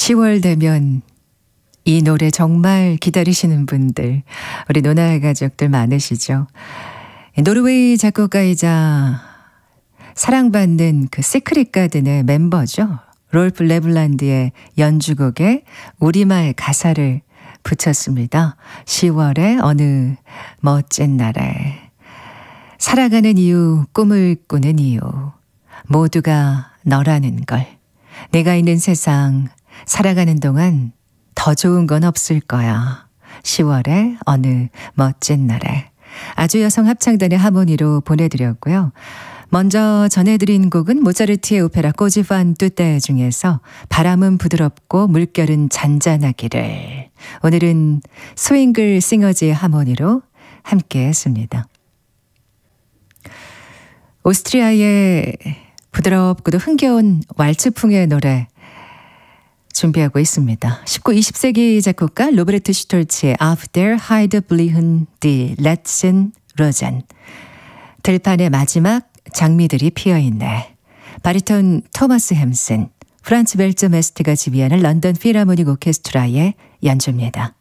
10월 되면 이 노래 정말 기다리시는 분들, 우리 노나의 가족들 많으시죠? 노르웨이 작곡가이자 사랑받는 그 시크릿 가든의 멤버죠. 롤프 레블란드의 연주곡에 우리말 가사를 붙였습니다. 10월의 어느 멋진 날에 살아가는 이유, 꿈을 꾸는 이유, 모두가 너라는 걸. 내가 있는 세상 살아가는 동안 더 좋은 건 없을 거야. 10월의 어느 멋진 날에. 아주 여성 합창단의 하모니로 보내드렸고요. 먼저 전해드린 곡은 모차르트의 오페라 꼬지 fan tutte 중에서 바람은 부드럽고 물결은 잔잔하기를. 오늘은 스윙글 싱어즈의 하모니로 함께 했습니다. 오스트리아의 부드럽고도 흥겨운 왈츠풍의 노래 준비하고 있습니다. 19, 20세기 작곡가 로베르트 슈톨츠의 Auf der Heide blühen die letzten Rosen. 들판의 마지막 장미들이 피어있네. 바리톤 토마스 햄슨, 프란츠 벨저메스트가 지휘하는 런던 필하모닉 오케스트라의 연주입니다.